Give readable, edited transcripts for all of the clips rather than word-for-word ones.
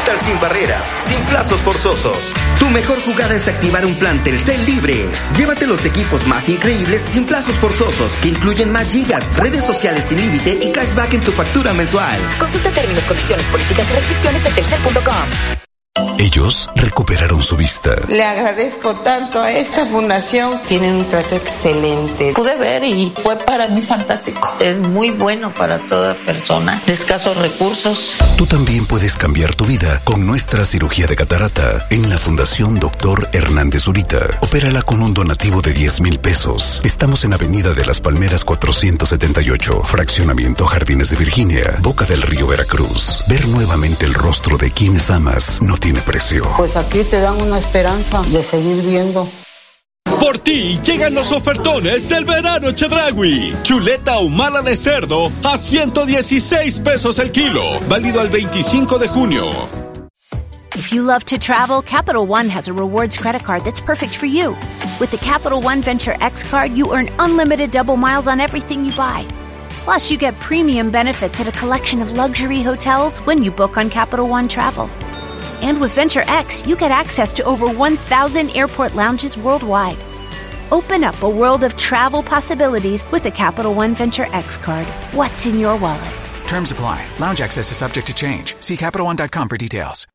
Total sin barreras, sin plazos forzosos. Tu mejor jugada es activar un plan Telcel libre. Llévate los equipos más increíbles sin plazos forzosos, que incluyen más gigas, redes sociales sin límite y cashback en tu factura mensual. Consulta términos, condiciones, políticas y restricciones en telcel.com. Ellos recuperaron su vista. Le agradezco tanto a esta fundación. Tienen un trato excelente. Pude ver y fue para mí fantástico. Es muy bueno para toda persona de escasos recursos. Tú también puedes cambiar tu vida con nuestra cirugía de catarata en la Fundación Dr. Hernández Zurita. Opérala con un donativo de 10,000 pesos. Estamos en Avenida de las Palmeras 478, Fraccionamiento Jardines de Virginia, Boca del Río, Veracruz. Ver nuevamente el rostro de quienes amas no tiene precio. Pues aquí te dan una esperanza de seguir viendo. Por ti llegan los ofertones del verano Chedraui. Chuleta ahumada de cerdo a 116 pesos el kilo. Válido al 25 de junio. If you love to travel, Capital One has a rewards credit card that's perfect for you. With the Capital One Venture X card, you earn unlimited double miles on everything you buy. Plus, you get premium benefits at a collection of luxury hotels when you book on Capital One Travel. And with Venture X, you get access to over 1,000 airport lounges worldwide. Open up a world of travel possibilities with the Capital One Venture X card. What's in your wallet? Terms apply. Lounge access is subject to change. See CapitalOne.com for details.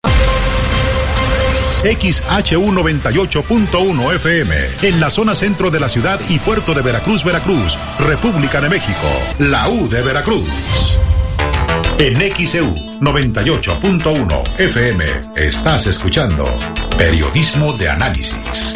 XHU 98.1 FM, en la zona centro de la ciudad y puerto de Veracruz, Veracruz, República de México, la U de Veracruz. En XEU 98.1 FM estás escuchando Periodismo de Análisis.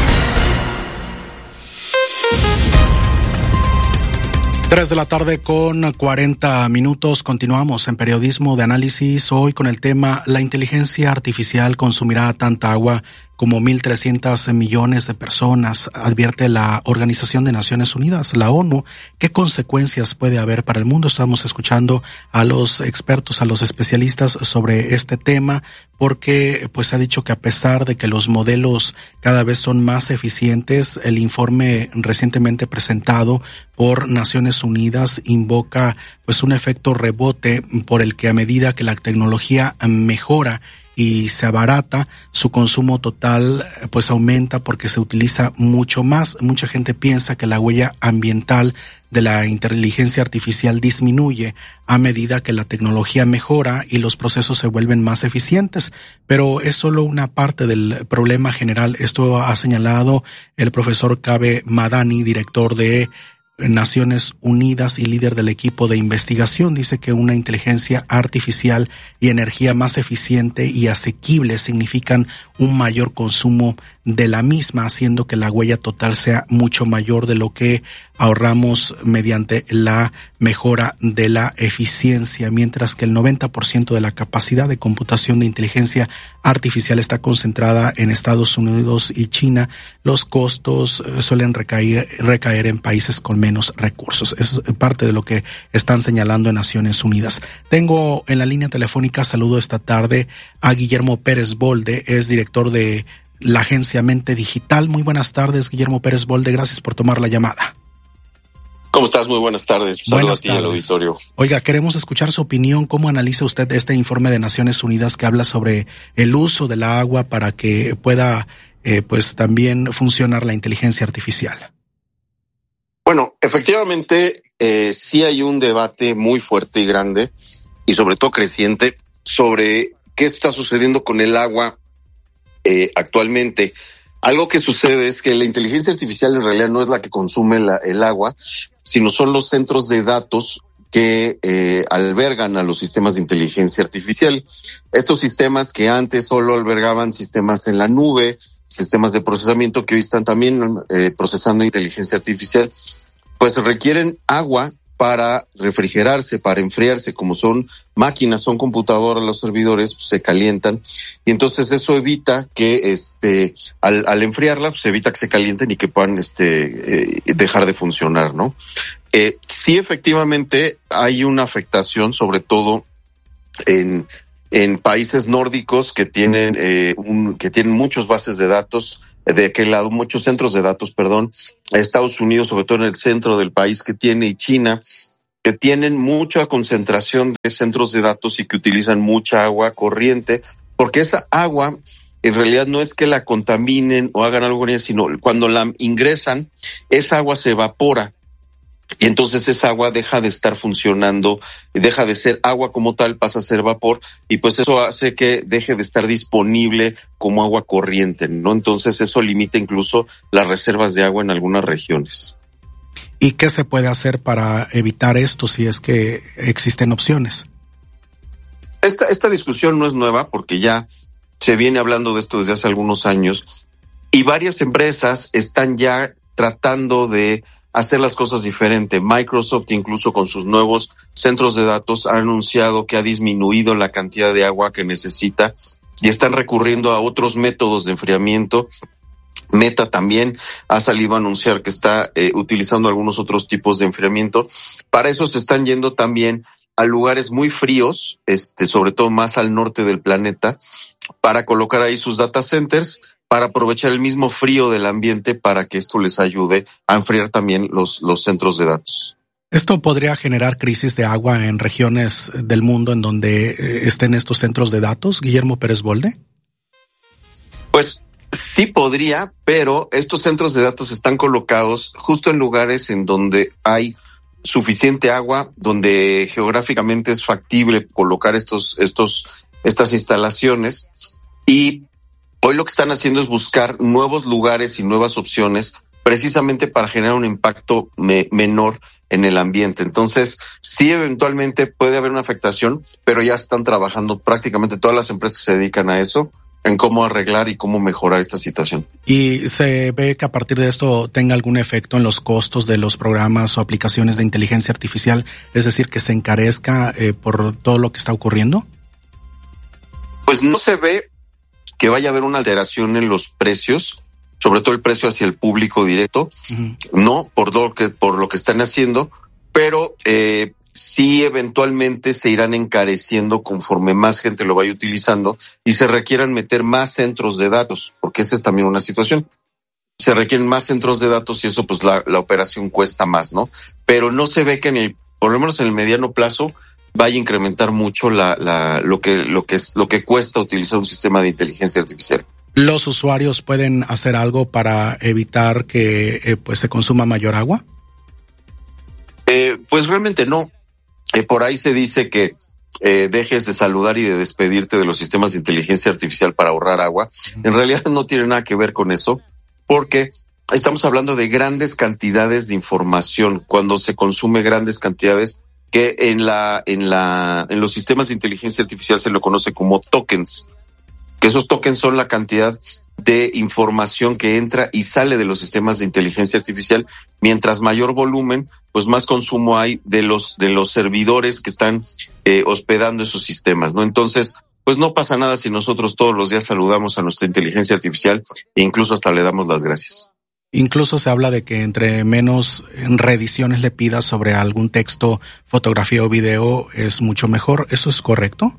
Tres de la tarde con 40 minutos. Continuamos en Periodismo de Análisis, hoy con el tema: la inteligencia artificial consumirá tanta agua como 1.300 millones de personas, advierte la Organización de Naciones Unidas, la ONU. ¿Qué consecuencias puede haber para el mundo? Estamos escuchando a los expertos, a los especialistas sobre este tema, porque pues se ha dicho que a pesar de que los modelos cada vez son más eficientes, el informe recientemente presentado por Naciones Unidas invoca pues un efecto rebote por el que a medida que la tecnología mejora y se abarata, su consumo total pues aumenta porque se utiliza mucho más. Mucha gente piensa que la huella ambiental de la inteligencia artificial disminuye a medida que la tecnología mejora y los procesos se vuelven más eficientes, pero es solo una parte del problema general. Esto ha señalado el profesor Kaveh Madani, director de Naciones Unidas y líder del equipo de investigación. Dice que una inteligencia artificial y energía más eficiente y asequible significan un mayor consumo de la misma, haciendo que la huella total sea mucho mayor de lo que ahorramos mediante la mejora de la eficiencia, mientras que el 90% de la capacidad de computación de inteligencia artificial está concentrada en Estados Unidos y China. Los costos suelen recaer en países con menos recursos. Es parte de lo que están señalando en Naciones Unidas. Tengo en la línea telefónica, saludo esta tarde a Guillermo Pérez Bolde, es director de la agencia Mente Digital. Muy buenas tardes, Guillermo Pérez Bolde, gracias por tomar la llamada. ¿Cómo estás? Muy buenas tardes. Saludos a ti y al auditorio. Oiga, queremos escuchar su opinión. ¿Cómo analiza usted este informe de Naciones Unidas que habla sobre el uso del agua para que pueda pues también funcionar la inteligencia artificial? Bueno, efectivamente sí hay un debate muy fuerte y grande y sobre todo creciente sobre qué está sucediendo con el agua actualmente. Algo que sucede es que la inteligencia artificial en realidad no es la que consume el agua, sino son los centros de datos que albergan a los sistemas de inteligencia artificial. Estos sistemas que antes solo albergaban sistemas en la nube, sistemas de procesamiento que hoy están también procesando inteligencia artificial, pues requieren agua para refrigerarse, para enfriarse. Como son máquinas, son computadoras, los servidores pues, se calientan y entonces eso evita que al enfriarla pues evita que se calienten y que puedan dejar de funcionar, ¿no? Sí, efectivamente hay una afectación, sobre todo en países nórdicos que tienen muchas bases de datos, de aquel lado, muchos centros de datos, Estados Unidos, sobre todo en el centro del país que tiene, y China, que tienen mucha concentración de centros de datos y que utilizan mucha agua corriente porque esa agua en realidad no es que la contaminen o hagan algo con ella, sino cuando la ingresan, esa agua se evapora. Y entonces esa agua deja de estar funcionando, deja de ser agua como tal, pasa a ser vapor, y pues eso hace que deje de estar disponible como agua corriente, ¿no? Entonces eso limita incluso las reservas de agua en algunas regiones. ¿Y qué se puede hacer para evitar esto si es que existen opciones? Esta discusión no es nueva porque ya se viene hablando de esto desde hace algunos años y varias empresas están ya tratando de hacer las cosas diferente. Microsoft, incluso con sus nuevos centros de datos, ha anunciado que ha disminuido la cantidad de agua que necesita y están recurriendo a otros métodos de enfriamiento. Meta también ha salido a anunciar que está utilizando algunos otros tipos de enfriamiento. Para eso se están yendo también a lugares muy fríos, sobre todo más al norte del planeta, para colocar ahí sus data centers, para aprovechar el mismo frío del ambiente para que esto les ayude a enfriar también los centros de datos. ¿Esto podría generar crisis de agua en regiones del mundo en donde estén estos centros de datos, Guillermo Pérez Bolde? Pues sí podría, pero estos centros de datos están colocados justo en lugares en donde hay suficiente agua, donde geográficamente es factible colocar estas instalaciones, y hoy lo que están haciendo es buscar nuevos lugares y nuevas opciones precisamente para generar un impacto menor en el ambiente. Entonces, sí, eventualmente puede haber una afectación, pero ya están trabajando prácticamente todas las empresas que se dedican a eso en cómo arreglar y cómo mejorar esta situación. ¿Y se ve que a partir de esto tenga algún efecto en los costos de los programas o aplicaciones de inteligencia artificial? Es decir, que se encarezca por todo lo que está ocurriendo. Pues no se ve que vaya a haber una alteración en los precios, sobre todo el precio hacia el público directo, no por lo que están haciendo, pero sí eventualmente se irán encareciendo conforme más gente lo vaya utilizando y se requieran meter más centros de datos, porque esa es también una situación. Se requieren más centros de datos y eso pues la operación cuesta más, ¿no? Pero no se ve que por lo menos en el mediano plazo vaya a incrementar mucho lo que cuesta utilizar un sistema de inteligencia artificial. ¿Los usuarios pueden hacer algo para evitar que pues se consuma mayor agua? Pues realmente no. Por ahí se dice que dejes de saludar y de despedirte de los sistemas de inteligencia artificial para ahorrar agua. En realidad no tiene nada que ver con eso, porque estamos hablando de grandes cantidades de información. Cuando se consume grandes cantidades, que en los sistemas de inteligencia artificial se lo conoce como tokens, que esos tokens son la cantidad de información que entra y sale de los sistemas de inteligencia artificial. Mientras mayor volumen, pues más consumo hay de los servidores que están hospedando esos sistemas, ¿no? Entonces, pues no pasa nada si nosotros todos los días saludamos a nuestra inteligencia artificial e incluso hasta le damos las gracias. Incluso se habla de que entre menos reediciones le pidas sobre algún texto, fotografía o video es mucho mejor. ¿Eso es correcto?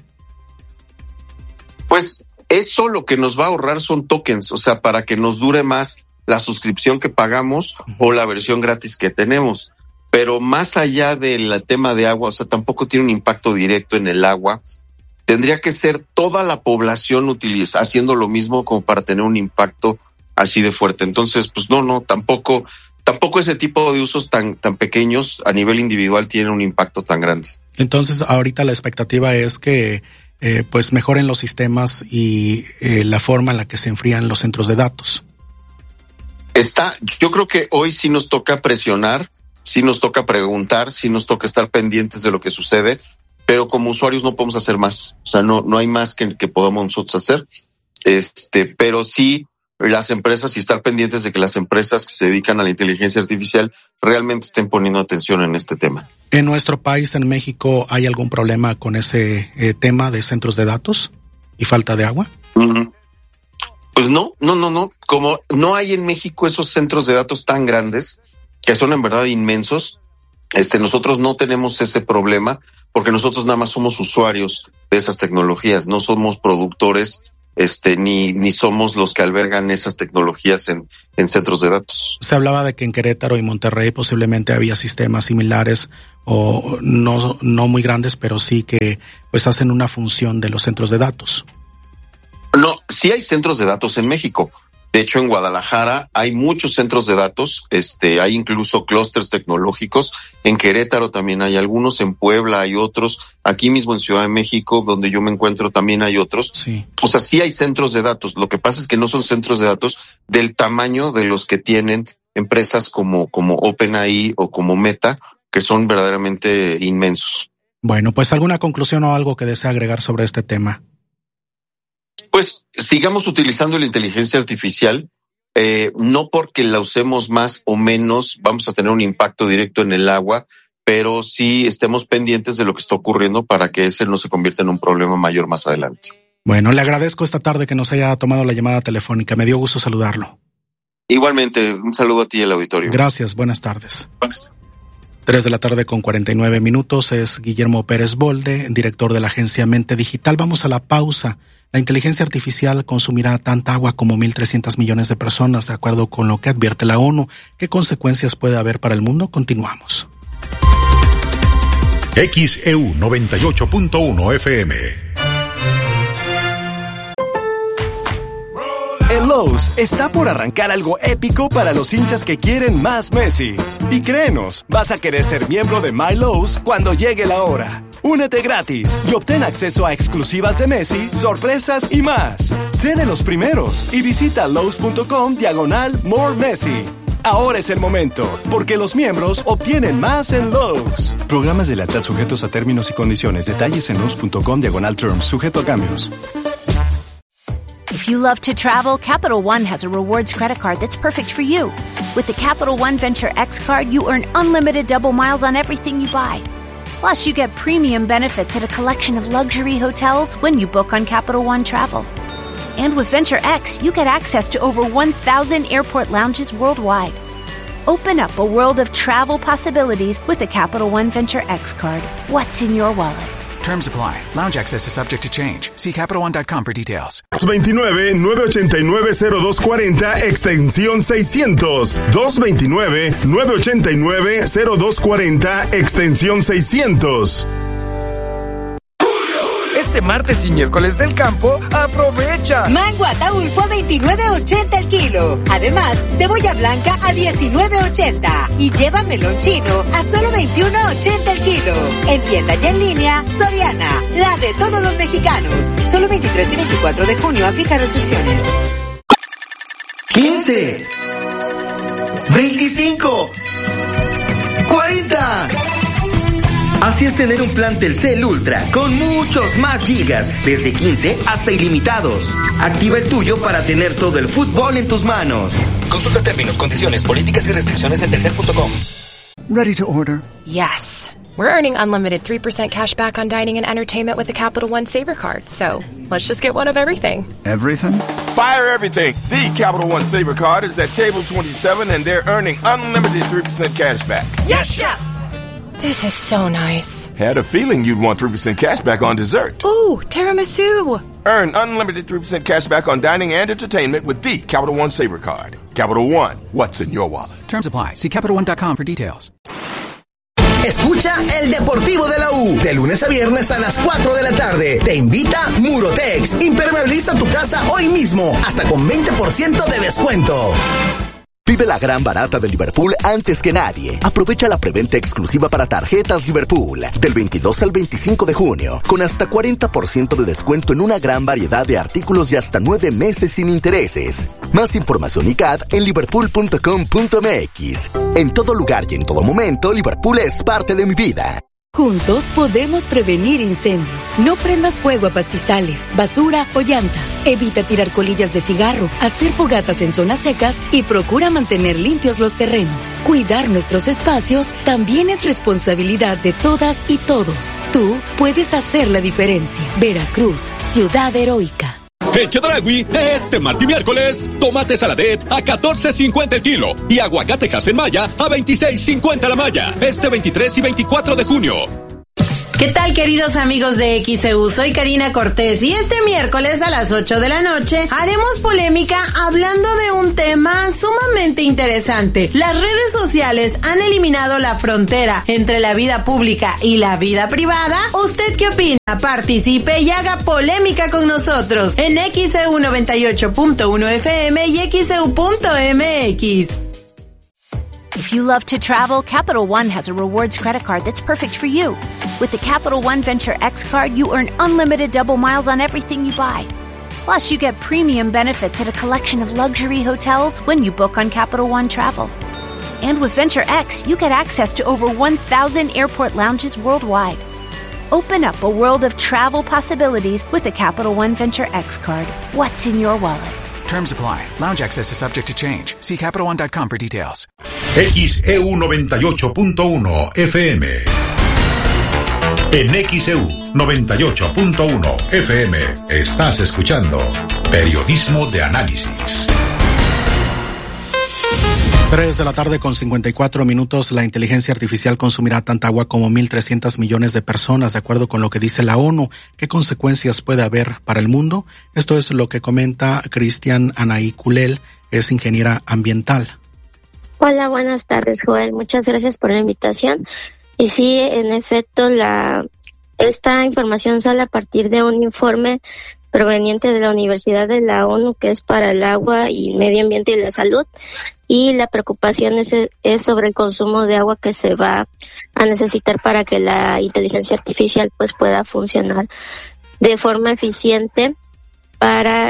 Pues eso lo que nos va a ahorrar son tokens, o sea, para que nos dure más la suscripción que pagamos o la versión gratis que tenemos. Pero más allá del tema de agua, o sea, tampoco tiene un impacto directo en el agua. Tendría que ser toda la población haciendo lo mismo como para tener un impacto así de fuerte. Entonces, pues tampoco ese tipo de usos tan pequeños a nivel individual tienen un impacto tan grande. Entonces, ahorita la expectativa es que pues mejoren los sistemas y la forma en la que se enfrían los centros de datos. Yo creo que hoy sí nos toca presionar, sí nos toca preguntar, sí nos toca estar pendientes de lo que sucede, pero como usuarios no podemos hacer más. O sea, no hay más que podamos nosotros hacer. Pero sí las empresas y estar pendientes de que las empresas que se dedican a la inteligencia artificial realmente estén poniendo atención en este tema. ¿En nuestro país, en México, hay algún problema con ese tema de centros de datos y falta de agua? Pues no. Como no hay en México esos centros de datos tan grandes, que son en verdad inmensos, nosotros no tenemos ese problema porque nosotros nada más somos usuarios de esas tecnologías, no somos productores ni somos los que albergan esas tecnologías en centros de datos. Se hablaba de que en Querétaro y Monterrey posiblemente había sistemas similares o no muy grandes, pero sí que pues hacen una función de los centros de datos. sí hay centros de datos en México. De hecho, en Guadalajara hay muchos centros de datos, hay incluso clústeres tecnológicos. En Querétaro también hay algunos, en Puebla hay otros, aquí mismo en Ciudad de México, donde yo me encuentro, también hay otros. Sí. O sea, sí hay centros de datos. Lo que pasa es que no son centros de datos del tamaño de los que tienen empresas como OpenAI o como Meta, que son verdaderamente inmensos. Bueno, pues ¿alguna conclusión o algo que desea agregar sobre este tema? Pues sigamos utilizando la inteligencia artificial, no porque la usemos más o menos vamos a tener un impacto directo en el agua, pero sí estemos pendientes de lo que está ocurriendo para que ese no se convierta en un problema mayor más adelante. Bueno, le agradezco esta tarde que nos haya tomado la llamada telefónica. Me dio gusto saludarlo. Igualmente, un saludo a ti y al auditorio. Gracias, buenas tardes. 3:49 p.m. Es Guillermo Pérez Bolde, director de la agencia Mente Digital. Vamos a la pausa. La inteligencia artificial consumirá tanta agua como 1.300 millones de personas, de acuerdo con lo que advierte la ONU. ¿Qué consecuencias puede haber para el mundo? Continuamos. XEU 98.1 FM. En Lowe's está por arrancar algo épico para los hinchas que quieren más Messi. Y créenos, vas a querer ser miembro de My Lowe's cuando llegue la hora. Únete gratis y obtén acceso a exclusivas de Messi, sorpresas y más. Sé de los primeros y visita lowes.com/More Messi. Ahora es el momento, porque los miembros obtienen más en Lowe's. Programas de lealtad sujetos a términos y condiciones. Detalles en lowes.com/terms, sujeto a cambios. If you love to travel, Capital One has a rewards credit card that's perfect for you. With the Capital One Venture X card, you earn unlimited double miles on everything you buy. Plus, you get premium benefits at a collection of luxury hotels when you book on Capital One Travel. And with Venture X, you get access to over 1,000 airport lounges worldwide. Open up a world of travel possibilities with the Capital One Venture X card. What's in your wallet? Terms apply. Lounge access is subject to change. See CapitalOne.com for details. 229-989-0240, extensión 600. 229-989-0240, extensión 600. Este martes y miércoles del campo, ¡aprovecha! Mango Ataulfo a $29.80 el kilo. Además, cebolla blanca a $19.80. Y lleva melón chino a solo $21.80 el kilo. En tienda y en línea, Soriana, la de todos los mexicanos. Solo 23 y 24 de junio, aplica restricciones. 15, 25, 40. Así es tener un plan Telcel Ultra con muchos más gigas, desde 15 hasta ilimitados. Activa el tuyo para tener todo el fútbol en tus manos. Consulta términos, condiciones, políticas y restricciones en telcel.com. Ready to order? Yes. We're earning unlimited 3% cash back on dining and entertainment with the Capital One Saver Card, so let's just get one of everything. Everything? Fire everything! The Capital One Saver Card is at table 27 and they're earning unlimited 3% cash back. Yes, Chef! This is so nice. Had a feeling you'd want 3% cash back on dessert. Ooh, tiramisu. Earn unlimited 3% cash back on dining and entertainment with the Capital One Saver Card. Capital One, what's in your wallet? Terms apply. See CapitalOne.com for details. Escucha El Deportivo de la U, de lunes a viernes a las 4 de la tarde. Te invita Murotex. Impermeabiliza tu casa hoy mismo, hasta con 20% de descuento. Vive la gran barata de Liverpool antes que nadie. Aprovecha la preventa exclusiva para tarjetas Liverpool del 22 al 25 de junio, con hasta 40% de descuento en una gran variedad de artículos y hasta 9 meses sin intereses. Más información y CAD en liverpool.com.mx. En todo lugar y en todo momento, Liverpool es parte de mi vida. Juntos podemos prevenir incendios. No prendas fuego a pastizales, basura o llantas. Evita tirar colillas de cigarro, hacer fogatas en zonas secas y procura mantener limpios los terrenos. Cuidar nuestros espacios también es responsabilidad de todas y todos. Tú puedes hacer la diferencia. Veracruz, ciudad heroica. En Chedraui, este martes y miércoles, tomate saladet a $14.50 el kilo y aguacate Hass en malla a $26.50 la malla. Este 23 y 24 de junio. ¿Qué tal, queridos amigos de XEU? Soy Karina Cortés y este miércoles a las 8 de la noche haremos polémica hablando de un tema sumamente interesante. Las redes sociales han eliminado la frontera entre la vida pública y la vida privada. ¿Usted qué opina? Participe y haga polémica con nosotros en XEU 98.1 FM y XEU.mx. If you love to travel, Capital One has a rewards credit card that's perfect for you. With the Capital One Venture X card, you earn unlimited double miles on everything you buy. Plus, you get premium benefits at a collection of luxury hotels when you book on Capital One Travel. And with Venture X, you get access to over 1,000 airport lounges worldwide. Open up a world of travel possibilities with the Capital One Venture X card. What's in your wallet? Terms apply. Lounge access is subject to change. See CapitalOne.com for details. XEU 98.1 FM. En XEU 98.1 FM estás escuchando Periodismo de Análisis. 3 de la tarde con 54 minutos. La inteligencia artificial consumirá tanta agua como 1.300 millones de personas, de acuerdo con lo que dice la ONU. ¿Qué consecuencias puede haber para el mundo? Esto es lo que comenta Cristian Anaí Culel, es ingeniera ambiental. Hola, buenas tardes, Joel. Muchas gracias por la invitación. Y sí, en efecto, esta información sale a partir de un informe proveniente de la Universidad de la ONU, que es para el agua y medio ambiente y la salud, y la preocupación es sobre el consumo de agua que se va a necesitar para que la inteligencia artificial pues pueda funcionar de forma eficiente para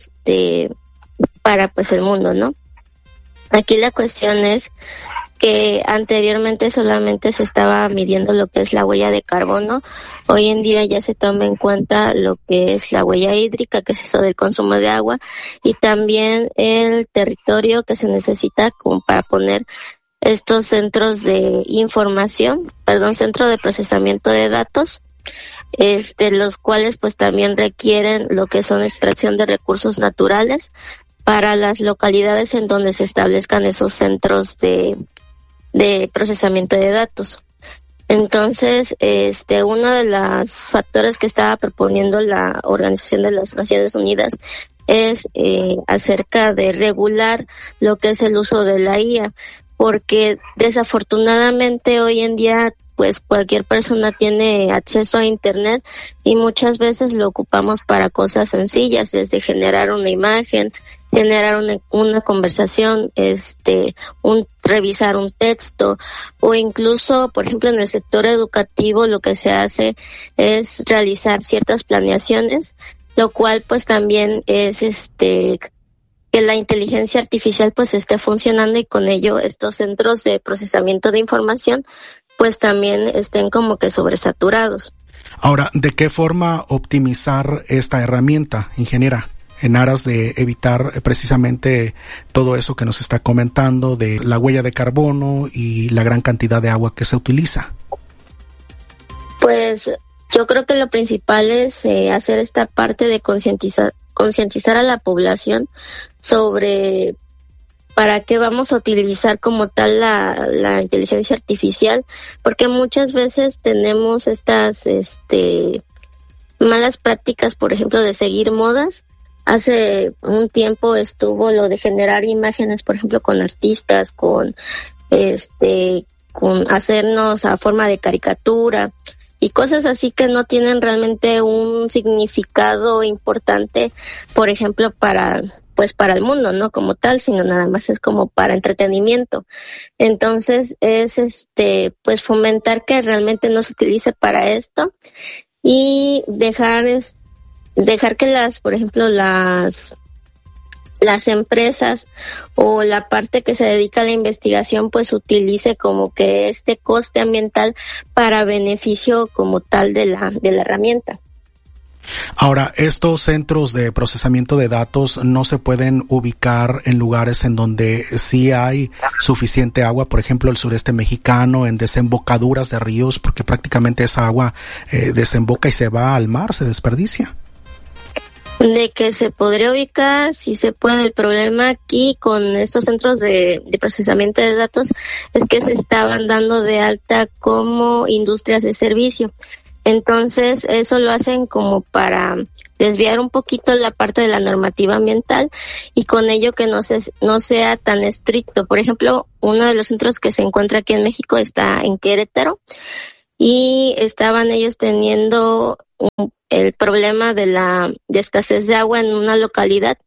pues el mundo, ¿no? Aquí la cuestión es que anteriormente solamente se estaba midiendo lo que es la huella de carbono. Hoy en día ya se toma en cuenta lo que es la huella hídrica, que es eso del consumo de agua, y también el territorio que se necesita como para poner estos centros de centro de procesamiento de datos, los cuales pues también requieren lo que son extracción de recursos naturales para las localidades en donde se establezcan esos centros de procesamiento de datos. Entonces, uno de los factores que estaba proponiendo la Organización de las Naciones Unidas es acerca de regular lo que es el uso de la IA, porque desafortunadamente hoy en día pues cualquier persona tiene acceso a internet y muchas veces lo ocupamos para cosas sencillas, desde generar una imagen, generar una conversación, revisar un texto, o incluso, por ejemplo, en el sector educativo lo que se hace es realizar ciertas planeaciones, lo cual pues también es que la inteligencia artificial pues esté funcionando y con ello estos centros de procesamiento de información pues también estén como que sobresaturados. Ahora, ¿de qué forma optimizar esta herramienta, ingeniera, en aras de evitar precisamente todo eso que nos está comentando de la huella de carbono y la gran cantidad de agua que se utiliza? Pues yo creo que lo principal es hacer esta parte de concientizar a la población sobre para qué vamos a utilizar como tal la inteligencia artificial, porque muchas veces tenemos estas malas prácticas, por ejemplo, de seguir modas. Hace un tiempo estuvo lo de generar imágenes, por ejemplo, con artistas, con hacernos a forma de caricatura y cosas así que no tienen realmente un significado importante, por ejemplo, para el mundo, no como tal, sino nada más es como para entretenimiento. Entonces es pues fomentar que realmente no se utilice para esto y dejar que por ejemplo las empresas o la parte que se dedica a la investigación pues utilice como que este coste ambiental para beneficio como tal de la herramienta. Ahora, estos centros de procesamiento de datos no se pueden ubicar en lugares en donde sí hay suficiente agua, por ejemplo, el sureste mexicano, en desembocaduras de ríos, porque prácticamente esa agua desemboca y se va al mar, se desperdicia. De que se podría ubicar, sí se puede. El problema aquí con estos centros de procesamiento de datos es que se estaban dando de alta como industrias de servicio. Entonces, eso lo hacen como para desviar un poquito la parte de la normativa ambiental y con ello que no sea tan estricto. Por ejemplo, uno de los centros que se encuentra aquí en México está en Querétaro y estaban ellos teniendo el problema de escasez de agua en una localidad.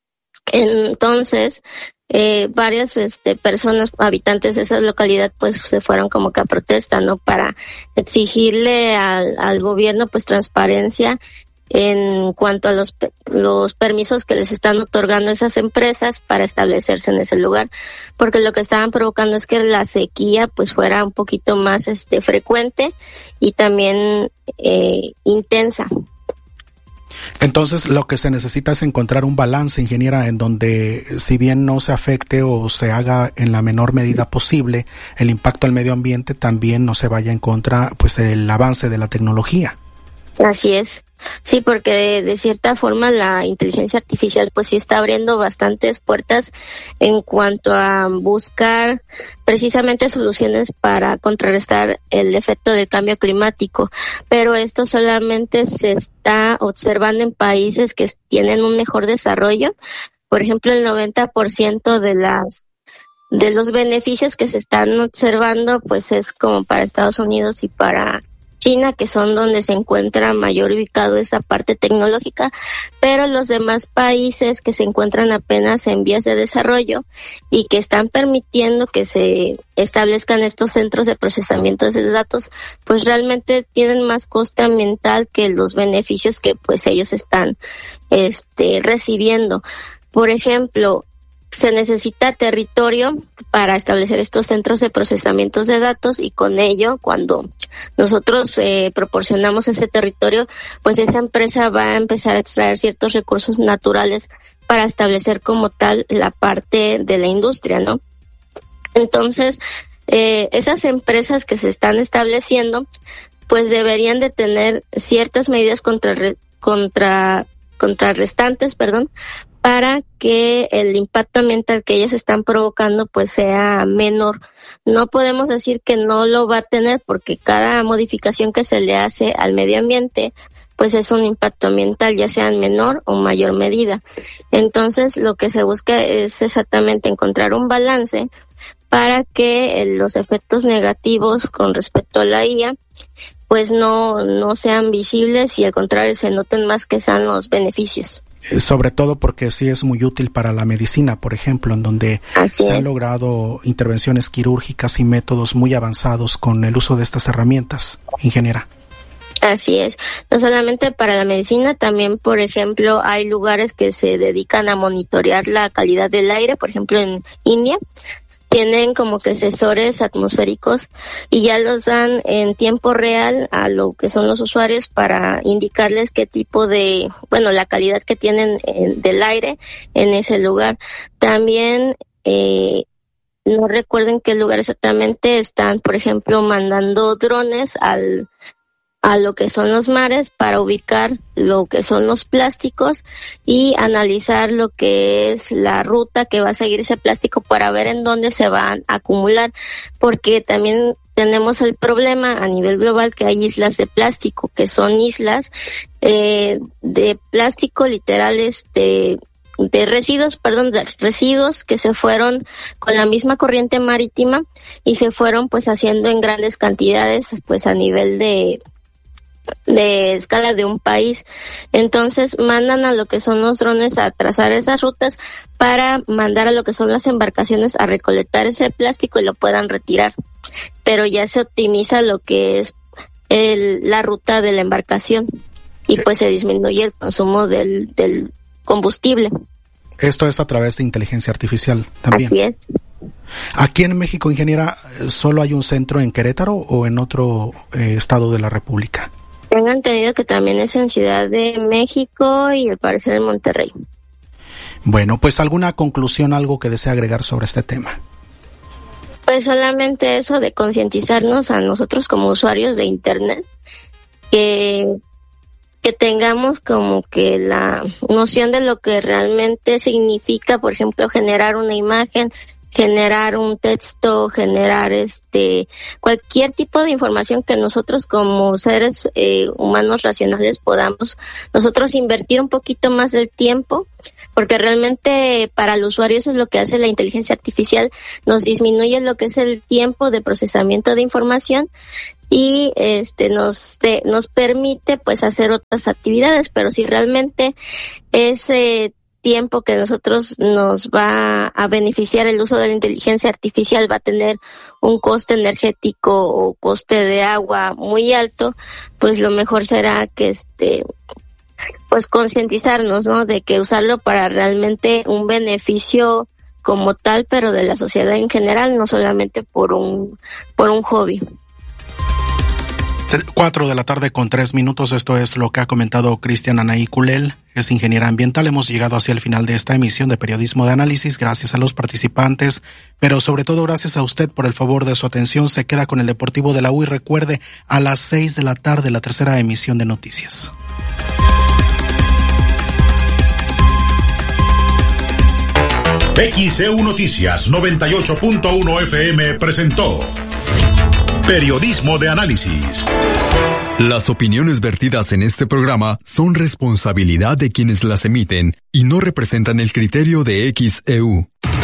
Entonces, varias personas, habitantes de esa localidad, pues se fueron como que a protesta, ¿no? Para exigirle al gobierno, pues, transparencia en cuanto a los permisos que les están otorgando esas empresas para establecerse en ese lugar, porque lo que estaban provocando es que la sequía pues fuera un poquito más frecuente y también intensa. Entonces, lo que se necesita es encontrar un balance, ingeniera, en donde, si bien no se afecte o se haga en la menor medida posible el impacto al medio ambiente, también no se vaya en contra, pues, el avance de la tecnología. Así es. Sí, porque de cierta forma la inteligencia artificial pues sí está abriendo bastantes puertas en cuanto a buscar precisamente soluciones para contrarrestar el efecto del cambio climático, pero esto solamente se está observando en países que tienen un mejor desarrollo. Por ejemplo, el 90% de los beneficios que se están observando pues es como para Estados Unidos y para China, que son donde se encuentra mayor ubicado esa parte tecnológica, pero los demás países que se encuentran apenas en vías de desarrollo y que están permitiendo que se establezcan estos centros de procesamiento de datos, pues realmente tienen más coste ambiental que los beneficios que pues ellos están recibiendo. Por ejemplo, se necesita territorio para establecer estos centros de procesamiento de datos y con ello, cuando nosotros proporcionamos ese territorio, pues esa empresa va a empezar a extraer ciertos recursos naturales para establecer como tal la parte de la industria, ¿no? Entonces, esas empresas que se están estableciendo, pues deberían de tener ciertas medidas contrarrestantes, para que el impacto ambiental que ellas están provocando pues sea menor. No podemos decir que no lo va a tener, porque cada modificación que se le hace al medio ambiente pues es un impacto ambiental, ya sea en menor o mayor medida. Entonces, lo que se busca es exactamente encontrar un balance para que los efectos negativos con respecto a la IA pues no sean visibles y al contrario se noten más que sean los beneficios. Sobre todo porque sí es muy útil para la medicina, por ejemplo, en donde se han logrado intervenciones quirúrgicas y métodos muy avanzados con el uso de estas herramientas, ingeniera. Así es. No solamente para la medicina, también, por ejemplo, hay lugares que se dedican a monitorear la calidad del aire, por ejemplo, en India. Tienen como que sensores atmosféricos y ya los dan en tiempo real a lo que son los usuarios para indicarles qué tipo la calidad que tienen del aire en ese lugar. También, no recuerdo en qué lugar exactamente están, por ejemplo, mandando drones a lo que son los mares para ubicar lo que son los plásticos y analizar lo que es la ruta que va a seguir ese plástico para ver en dónde se van a acumular, porque también tenemos el problema a nivel global que hay islas de plástico, que son islas de plástico literales de residuos que se fueron con la misma corriente marítima y se fueron pues haciendo en grandes cantidades pues a nivel de escala de un país. Entonces mandan a lo que son los drones a trazar esas rutas para mandar a lo que son las embarcaciones a recolectar ese plástico y lo puedan retirar, pero ya se optimiza lo que es la ruta de la embarcación y pues se disminuye el consumo del combustible. Esto es a través de inteligencia artificial también. Así es. Aquí en México, ingeniera, ¿solo hay un centro en Querétaro o en otro estado de la República? Tengo entendido que también es en Ciudad de México y al parecer en Monterrey. Bueno, pues alguna conclusión, algo que desea agregar sobre este tema. Pues solamente eso de concientizarnos a nosotros como usuarios de Internet, que tengamos como que la noción de lo que realmente significa, por ejemplo, generar una imagen, generar un texto, generar cualquier tipo de información que nosotros como seres humanos racionales podamos nosotros invertir un poquito más del tiempo, porque realmente para el usuario eso es lo que hace la inteligencia artificial, nos disminuye lo que es el tiempo de procesamiento de información y nos permite pues hacer otras actividades, pero si realmente ese tiempo que nosotros nos va a beneficiar el uso de la inteligencia artificial va a tener un coste energético o coste de agua muy alto, pues lo mejor será que pues concientizarnos, ¿no? De que usarlo para realmente un beneficio como tal, pero de la sociedad en general, no solamente por un hobby. 4:03 p.m. Esto es lo que ha comentado Cristian Anaí Culel, es ingeniera ambiental. Hemos llegado hacia el final de esta emisión de Periodismo de Análisis. Gracias a los participantes, pero sobre todo gracias a usted por el favor de su atención. Se queda con el Deportivo de la U y recuerde, a las 6 de la tarde, la tercera emisión de noticias. XEU Noticias 98.1 FM presentó Periodismo de Análisis. Las opiniones vertidas en este programa son responsabilidad de quienes las emiten y no representan el criterio de XEU.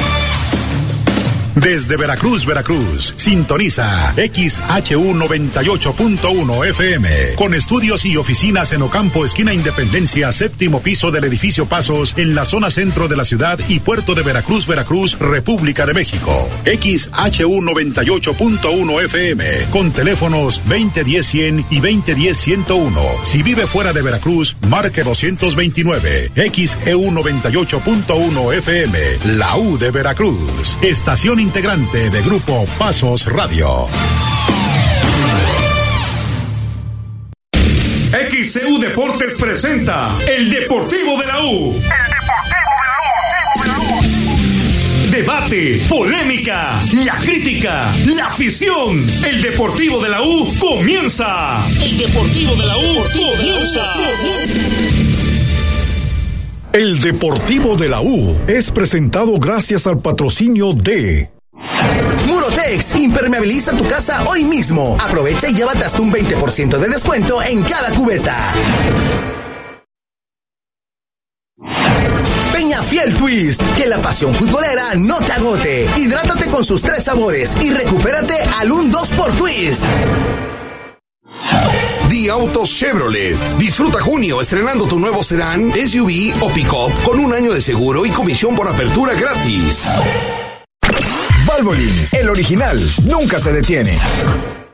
Desde Veracruz, sintoniza XHU 98.1 FM, con estudios y oficinas en Ocampo, esquina Independencia, 7º piso del edificio Pasos, en la zona centro de la ciudad y puerto de Veracruz, República de México. XHU 98.1 FM, con teléfonos 2010-100 y 2010-101. Si vive fuera de Veracruz, marque 229. XEU 98.1 FM, la U de Veracruz. Estación integrante de Grupo Pasos Radio. XEU Deportes presenta El Deportivo de la U. Debate, polémica, la crítica, la afición. El Deportivo de la U comienza. El Deportivo de la U comienza. El Deportivo de la U es presentado gracias al patrocinio de Murotex, impermeabiliza tu casa hoy mismo. Aprovecha y llévate hasta un 20% de descuento en cada cubeta. Peñafiel Twist, que la pasión futbolera no te agote. Hidrátate con sus 3 sabores y recupérate al 1-2 por Twist. The Autos Chevrolet. Disfruta junio estrenando tu nuevo sedán, SUV o pick-up con 1 año de seguro y comisión por apertura gratis. Valvoline, el original, nunca se detiene.